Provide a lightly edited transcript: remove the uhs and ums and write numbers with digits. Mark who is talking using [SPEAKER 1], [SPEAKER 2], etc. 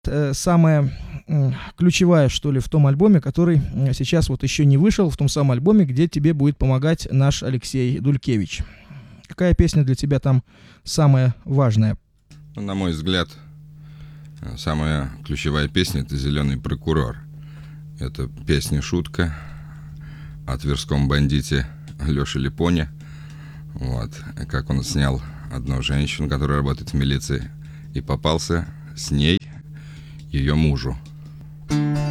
[SPEAKER 1] самая ключевая, что ли, в том альбоме, который сейчас вот еще не вышел, в том самом альбоме, где тебе будет помогать наш Алексей Дулькевич? Какая песня для тебя там самая важная?
[SPEAKER 2] На мой взгляд, самая ключевая песня — это «Зеленый прокурор». Это песня-шутка о тверском бандите Лёше Липоне. Вот. Как он снял одну женщину, которая работает в милиции, и попался с ней ее мужу.